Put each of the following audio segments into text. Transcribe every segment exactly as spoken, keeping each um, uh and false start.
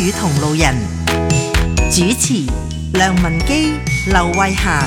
與同路人，主持梁文基、劉慧嫻。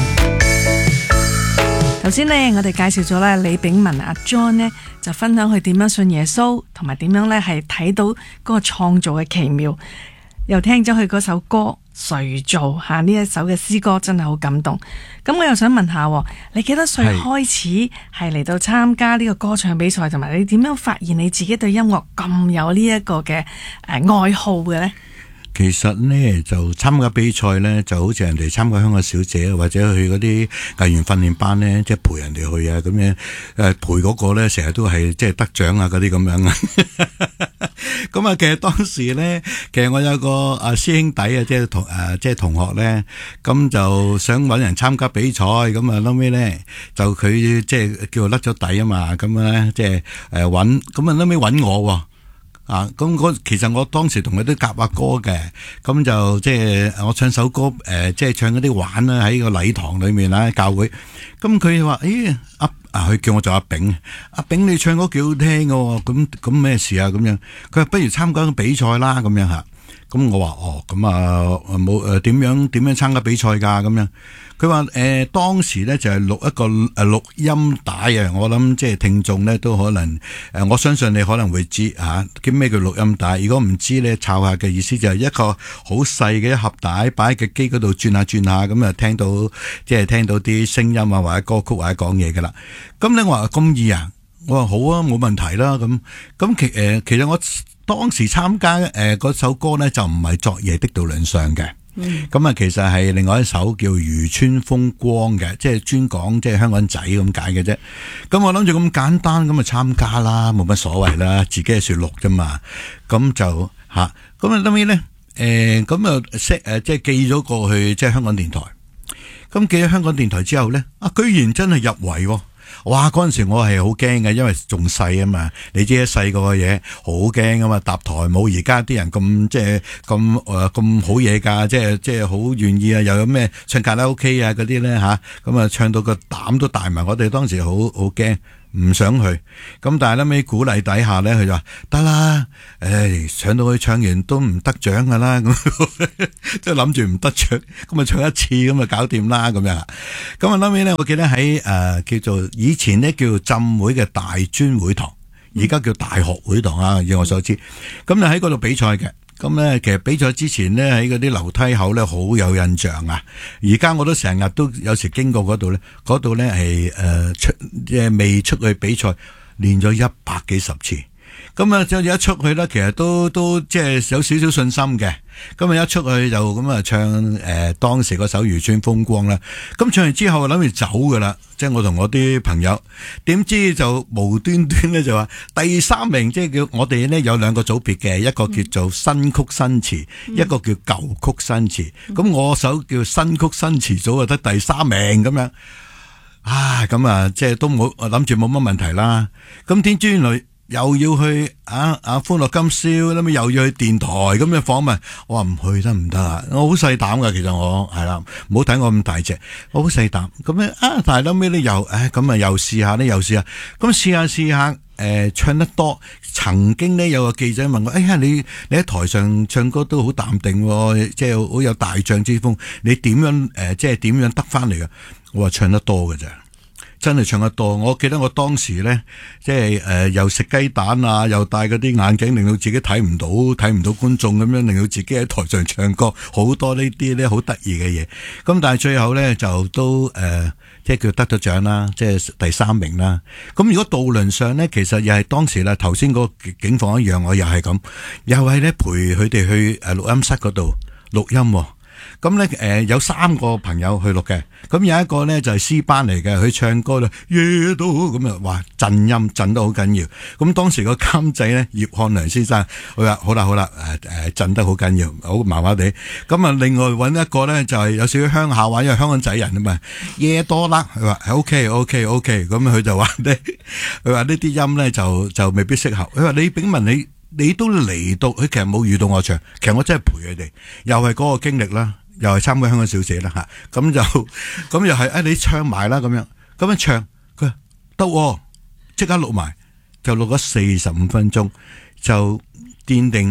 頭先呢，我哋介紹咗咧李炳文阿 John 呢，就分享佢點樣信耶穌，同埋點樣咧係睇到嗰個創造嘅奇妙，又聽咗佢嗰首歌誰造吓呢一首嘅詩歌，真係好感動。咁我又想問下，你幾多歲開始係嚟到參加呢個歌唱比賽，同埋你點樣發現你自己對音樂咁有呢一個嘅誒愛好嘅呢？ 其實呢，就參加比賽呢，就好似人哋參加香港小姐或者去嗰啲藝員訓練班呢，即係陪人哋去啊咁樣，誒陪嗰個呢，成日都係即係得獎啊嗰啲咁樣啊。咁啊，其實當時呢，其實我有個啊師兄弟啊，即係同誒即係同學呢，咁就想搵人參加比賽，咁啊後尾呢，就佢即係叫做甩咗底啊嘛，咁咧即係誒搵，咁啊後尾搵我。啊，咁嗰其實我當時同佢都夾下歌嘅，咁就即係我唱首歌，誒、呃，即係唱嗰啲玩啦，喺個禮堂裏面啦，教會。咁佢話：，誒，阿啊，佢叫我做阿炳，阿炳你唱歌幾好聽嘅，咁咁咩事啊？咁樣，佢話不如參加個比賽啦，咁樣吓。咁我話：哦，咁啊冇誒，點樣點樣參加比賽噶？咁樣。佢話誒，當時咧就係錄一個誒錄音帶啊，我諗即係聽眾咧都可能誒、呃，我相信你可能會知吓，叫咩叫錄音帶？如果唔知咧，抄下嘅意思就係一個好細嘅一盒帶，擺喺個機嗰度轉下轉下，咁啊聽到即係聽到啲聲音啊，或者歌曲或者講嘢噶啦。咁咧我話咁易啊，我話好啊，冇問題啦。咁咁其誒、呃，其實我當時參加誒嗰首歌咧就唔係昨夜的渡輪上嘅。咁啊、嗯，其實係另外一首叫《漁村風光》嘅，即係專講即係香港仔咁解嘅啫。咁我諗住咁簡單咁啊參加啦，冇乜所謂啦，自己係說錄啫嘛。咁就吓，咁啊後尾咧，誒，咁啊識誒，即係寄咗過去即係香港電台。咁寄咗香港電台之後咧，啊，居然真係入圍。哇！嗰陣時我係好驚嘅，因為仲細啊嘛，你知細個嘅嘢好驚啊嘛，搭台冇而家啲人咁即係咁誒咁好嘢噶，即係即係好願意啊，又有咩唱卡拉 OK 啊嗰啲咧吓，咁啊唱到個膽都大埋，我哋當時好好驚。唔想去，咁但係咧尾鼓勵底下咧，佢就話得啦，誒上到去唱完都唔得獎噶啦，咁即係諗住唔得獎，咁啊唱一次咁啊搞掂啦咁樣。咁啊後尾咧，我記得喺誒、呃、叫做以前咧叫浸會嘅大專會堂，而家叫大學會堂啊，以我所知。咁就喺嗰度比賽嘅。咁咧，其實比賽之前咧，喺嗰啲樓梯口咧，好有印象啊！而家我都成日都有時經過嗰度咧，嗰度咧係誒出即係未出去比賽，練咗一百幾十次。咁啊，就一出去咧，其實都都即係有少少信心嘅。咁啊，一出去就咁啊唱誒、呃、當時嗰首《漁村風光》啦。咁唱完之後諗住走噶啦，即係我同我啲朋友，點知就無端端咧就話第三名，即係叫我哋咧有兩個組別嘅，一個叫做新曲新詞，嗯、一個叫舊曲新詞。咁、嗯、我首叫新曲新詞組就得第三名咁樣。啊，咁啊，即係都冇諗住冇乜問題啦。咁點知原來又要去啊啊歡樂今宵，咁又要去電台咁樣訪問，我話唔去得唔得啊？我好細膽噶，其實我係啦，唔好睇我咁大隻，我好細膽。咁咧啊，但係後尾咧又誒咁啊又試下咧又試下，咁試下試下誒、呃、唱得多。曾經咧有個記者問我：哎呀，你你喺台上唱歌都好淡定，即係好有大將之風，你點樣誒、呃、即係點樣得翻嚟噶？我話唱得多㗎咋。真係唱得多，我記得我當時咧，即係誒、呃、又食雞蛋啊，又戴嗰啲眼鏡，令到自己睇唔到，睇唔到觀眾咁樣，令到自己喺台上唱歌，好多呢啲咧好得意嘅嘢。咁但係最後咧就都誒、呃，即係叫得咗獎啦，即係第三名啦。咁如果渡輪上咧，其實又係當時啦，頭先嗰個景況一樣，我又係咁，又係咧陪佢哋去誒錄音室嗰度錄音、哦。咁咧，誒、呃、有三個朋友去錄嘅，咁有一個咧就係、是、詩班嚟嘅，佢唱歌咧，耶到咁啊，哇震音震得好緊要。咁當時個監製咧葉漢良先生，佢話好啦好啦，誒誒震得好緊要，好麻麻地。咁啊，另外揾一個咧就係、是、有少少鄉下話，因為香港仔人啊嘛，耶多啦，佢話 OK OK OK，咁佢就話咧，佢話呢啲音咧就就未必適合。佢話李炳文你你都嚟到，佢其實冇遇到我唱，其實我真係陪佢哋，又係嗰個經歷啦。又係參加香港小姐啦吓，咁就咁又係誒，你唱埋啦咁樣，咁樣唱佢得，即刻錄埋，就錄咗四十五分鐘，就奠定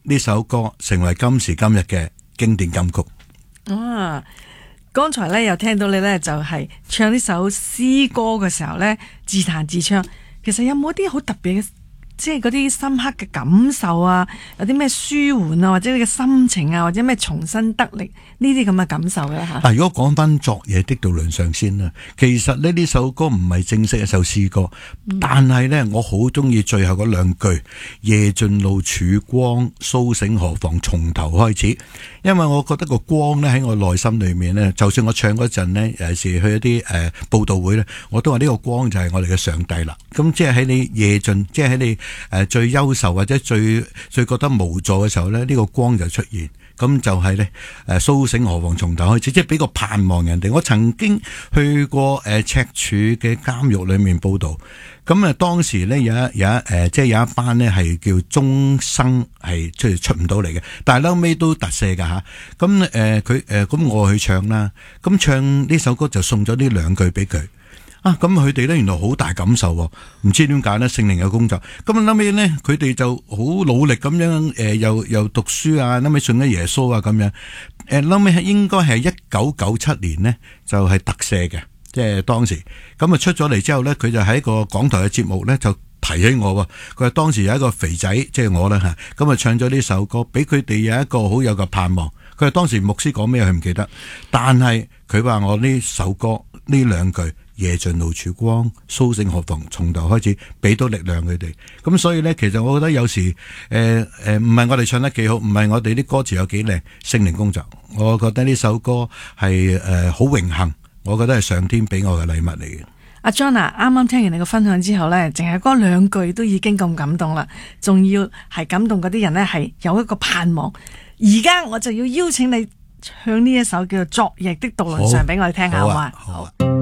呢首歌成為今時今日嘅經典金曲。 啊，剛才咧又聽到你咧就係唱呢首詩歌嘅時候咧自彈自唱，其實有冇啲好特別嘅？即係嗰啲深刻嘅感受啊，有啲咩舒緩啊，或者你嘅心情啊，或者咩重新得力呢啲咁嘅感受嘅吓。 嗱，如果講翻昨夜的渡輪上先啦，其實呢呢首歌唔係正式一首詩歌，嗯、但係呢，我好中意最後嗰兩句：夜盡露曙光，蘇醒何妨從頭開始。因為我覺得個光呢喺我內心裏面呢，就算我唱嗰陣呢，有時去一啲誒佈道會呢，我都話呢個光就係我哋嘅上帝啦。咁即係喺你夜盡，即係喺你誒最憂愁或者最最覺得無助嘅時候呢，呢、呢個光就出現。咁就係咧，誒蘇醒何妨從頭開始，即係俾個盼望人哋。我曾經去過誒赤柱嘅監獄裏面報道，咁啊當時咧有一有一誒，即係有一班咧係叫終生係出出唔到嚟嘅，但係後尾都特赦㗎吓。咁誒佢誒咁我去唱啦，咁唱呢首歌就送咗呢兩句俾佢。啊，咁佢哋咧原來好大感受，唔知點解咧聖靈嘅工作。咁啊，後尾咧佢哋就好努力咁樣，誒、呃，又又讀書啊，後尾信咗耶穌啊，咁樣。誒、呃，後尾係應該係一九九七年呢，就係、是、特赦嘅，即係當時。咁啊出咗嚟之後咧，佢就喺一個港台嘅節目咧就提起我。佢話當時有一個肥仔，即係我啦吓，咁啊唱咗呢首歌，俾佢哋有一個好有嘅盼望。佢話當時牧師講咩佢唔記得，但係佢話我呢首歌呢兩句。夜盡露曙光，蘇醒何妨從頭開始，俾到力量佢哋。咁所以呢，其實我覺得有時誒誒，唔係我哋唱得幾好，唔係我哋啲歌詞有幾靚，聖靈工作。我覺得呢首歌係誒好榮幸，我覺得係上天俾我嘅禮物嚟嘅。 阿 John 啊，啱啱聽完你嘅分享之後呢，淨係嗰兩句都已經咁感動啦，仲要係感動嗰啲人呢，係有一個盼望。而家我就要邀請你唱呢一首叫做《昨夜的渡輪上》俾我哋聽下，好嘛？好。